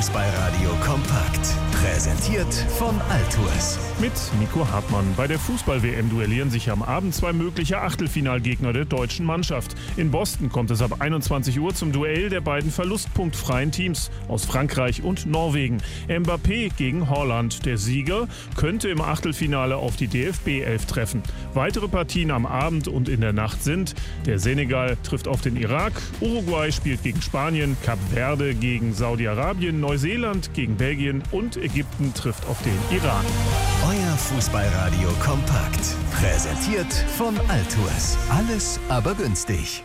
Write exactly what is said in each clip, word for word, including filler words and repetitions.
Fußballradio kompakt. Präsentiert von Altours. Mit Nico Hartmann. Bei der Fußball-W M duellieren sich am Abend zwei mögliche Achtelfinalgegner der deutschen Mannschaft. In Boston kommt es ab einundzwanzig Uhr zum Duell der beiden verlustpunktfreien Teams aus Frankreich und Norwegen. Mbappé gegen Haaland. Der Sieger könnte im Achtelfinale auf die D F B elf treffen. Weitere Partien am Abend und in der Nacht sind: der Senegal trifft auf den Irak, Uruguay spielt gegen Spanien, Kap Verde gegen Saudi-Arabien, Neuseeland gegen Belgien und Ägypten trifft auf den Iran. Euer Fußballradio kompakt. Präsentiert von Altours. Alles aber günstig.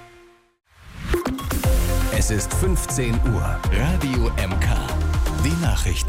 Es ist fünfzehn Uhr. Radio M K. Die Nachrichten.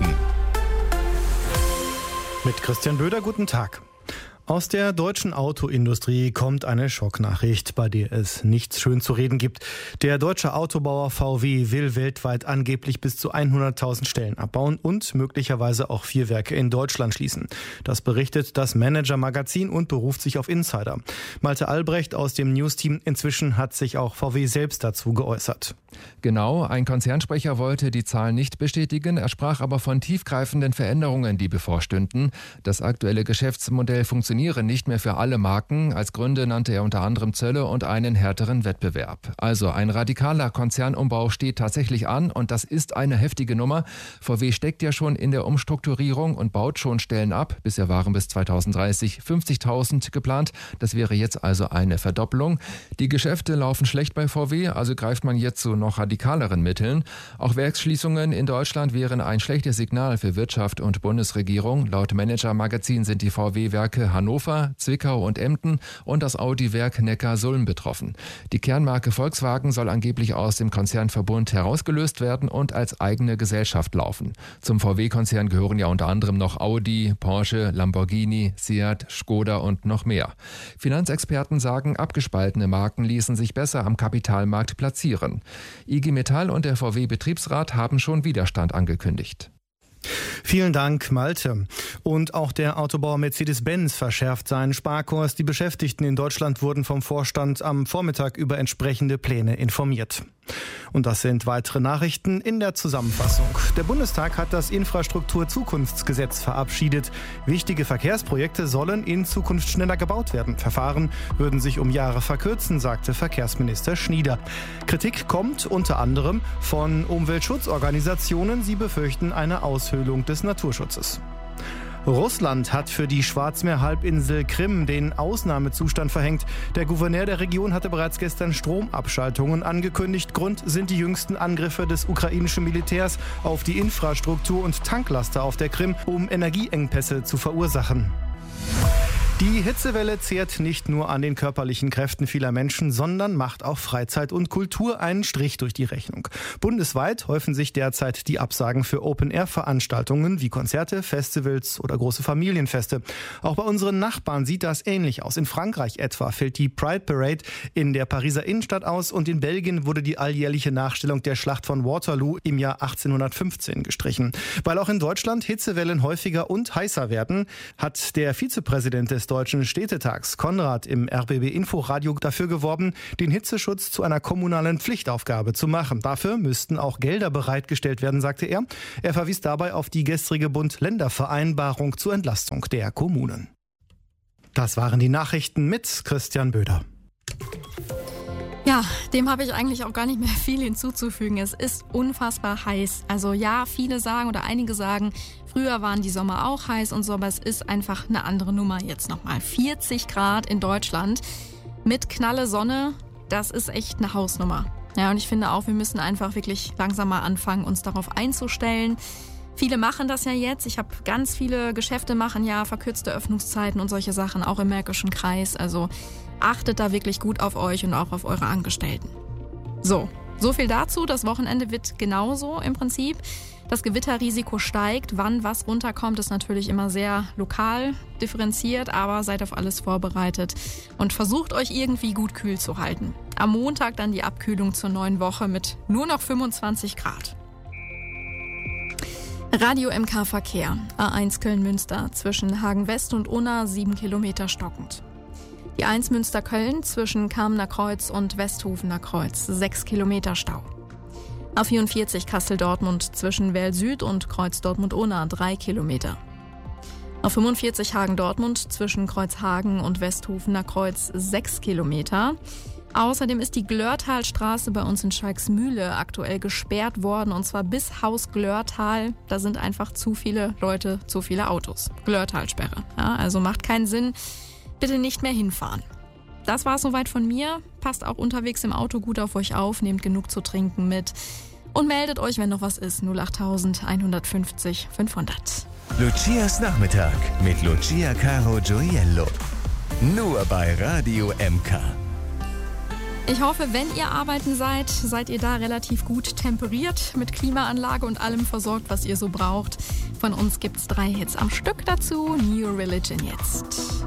Mit Christian Böder, guten Tag. Aus der deutschen Autoindustrie kommt eine Schocknachricht, bei der es nichts schön zu reden gibt. Der deutsche Autobauer V W will weltweit angeblich bis zu hunderttausend Stellen abbauen und möglicherweise auch vier Werke in Deutschland schließen. Das berichtet das Manager-Magazin und beruft sich auf Insider. Malte Albrecht aus dem News-Team: Inzwischen hat sich auch V W selbst dazu geäußert. Genau, ein Konzernsprecher wollte die Zahlen nicht bestätigen. Er sprach aber von tiefgreifenden Veränderungen, die bevorstünden. Das aktuelle Geschäftsmodell funktioniere nicht mehr für alle Marken. Als Gründe nannte er unter anderem Zölle und einen härteren Wettbewerb. Also ein radikaler Konzernumbau steht tatsächlich an und das ist eine heftige Nummer. V W steckt ja schon in der Umstrukturierung und baut schon Stellen ab. Bisher waren bis zweitausenddreißig fünfzigtausend geplant. Das wäre jetzt also eine Verdoppelung. Die Geschäfte laufen schlecht bei V W, also greift man jetzt zu noch radikaleren Mitteln. Auch Werksschließungen in Deutschland wären ein schlechtes Signal für Wirtschaft und Bundesregierung. Laut Manager-Magazin sind die V W-Werke Hannover, Zwickau und Emden und das Audi-Werk Neckarsulm betroffen. Die Kernmarke Volkswagen soll angeblich aus dem Konzernverbund herausgelöst werden und als eigene Gesellschaft laufen. Zum V W-Konzern gehören ja unter anderem noch Audi, Porsche, Lamborghini, Seat, Skoda und noch mehr. Finanzexperten sagen, abgespaltene Marken ließen sich besser am Kapitalmarkt platzieren. I G Metall und der V W-Betriebsrat haben schon Widerstand angekündigt. Vielen Dank, Malte. Und auch der Autobauer Mercedes-Benz verschärft seinen Sparkurs. Die Beschäftigten in Deutschland wurden vom Vorstand am Vormittag über entsprechende Pläne informiert. Und das sind weitere Nachrichten in der Zusammenfassung. Der Bundestag hat das Infrastruktur-Zukunftsgesetz verabschiedet. Wichtige Verkehrsprojekte sollen in Zukunft schneller gebaut werden. Verfahren würden sich um Jahre verkürzen, sagte Verkehrsminister Schnieder. Kritik kommt unter anderem von Umweltschutzorganisationen. Sie befürchten eine Aushöhlung des Naturschutzes. Russland hat für die Schwarzmeerhalbinsel Krim den Ausnahmezustand verhängt. Der Gouverneur der Region hatte bereits gestern Stromabschaltungen angekündigt. Grund sind die jüngsten Angriffe des ukrainischen Militärs auf die Infrastruktur und Tanklaster auf der Krim, um Energieengpässe zu verursachen. Die Hitzewelle zehrt nicht nur an den körperlichen Kräften vieler Menschen, sondern macht auch Freizeit und Kultur einen Strich durch die Rechnung. Bundesweit häufen sich derzeit die Absagen für Open-Air-Veranstaltungen wie Konzerte, Festivals oder große Familienfeste. Auch bei unseren Nachbarn sieht das ähnlich aus. In Frankreich etwa fällt die Pride Parade in der Pariser Innenstadt aus und in Belgien wurde die alljährliche Nachstellung der Schlacht von Waterloo im Jahr achtzehnhundertfünfzehn gestrichen. Weil auch in Deutschland Hitzewellen häufiger und heißer werden, hat der Vizepräsident des Deutschen Städtetags Konrad im R B B Inforadio dafür geworben, den Hitzeschutz zu einer kommunalen Pflichtaufgabe zu machen. Dafür müssten auch Gelder bereitgestellt werden, sagte er. Er verwies dabei auf die gestrige Bund-Länder-Vereinbarung zur Entlastung der Kommunen. Das waren die Nachrichten mit Christian Böder. Ja, dem habe ich eigentlich auch gar nicht mehr viel hinzuzufügen. Es ist unfassbar heiß. Also ja, viele sagen oder einige sagen, früher waren die Sommer auch heiß und so, aber es ist einfach eine andere Nummer jetzt nochmal. vierzig Grad in Deutschland mit knalle Sonne, das ist echt eine Hausnummer. Ja, und ich finde auch, wir müssen einfach wirklich langsam mal anfangen, uns darauf einzustellen. Viele machen das ja jetzt. Ich habe ganz viele Geschäfte machen ja verkürzte Öffnungszeiten und solche Sachen, auch im Märkischen Kreis. Also achtet da wirklich gut auf euch und auch auf eure Angestellten. So, so viel dazu. Das Wochenende wird genauso im Prinzip. Das Gewitterrisiko steigt. Wann was runterkommt, ist natürlich immer sehr lokal differenziert, aber seid auf alles vorbereitet und versucht euch irgendwie gut kühl zu halten. Am Montag dann die Abkühlung zur neuen Woche mit nur noch fünfundzwanzig Grad. Radio M K Verkehr. A eins Köln-Münster zwischen Hagen-West und Unna sieben Kilometer stockend. Die eins Münster-Köln zwischen Kamener Kreuz und Westhofener Kreuz sechs Kilometer Stau. A vierundvierzig Kassel-Dortmund zwischen Werl Süd und Kreuz Dortmund-Unna drei Kilometer. A fünfundvierzig Hagen-Dortmund zwischen Kreuzhagen und Westhofener Kreuz sechs Kilometer. Außerdem ist die Glörtalstraße bei uns in Schalksmühle aktuell gesperrt worden, und zwar bis Haus Glörtal. Da sind einfach zu viele Leute, zu viele Autos. Glörtalsperre. Ja, also macht keinen Sinn. Bitte nicht mehr hinfahren. Das war es soweit von mir. Passt auch unterwegs im Auto gut auf euch auf, nehmt genug zu trinken mit und meldet euch, wenn noch was ist. null acht eins fünf null fünf hundert. Lucias Nachmittag mit Lucia Caro Gioiello. Nur bei Radio M K. Ich hoffe, wenn ihr arbeiten seid, seid ihr da relativ gut temperiert, mit Klimaanlage und allem versorgt, was ihr so braucht. Von uns gibt's drei Hits am Stück dazu. New Religion jetzt.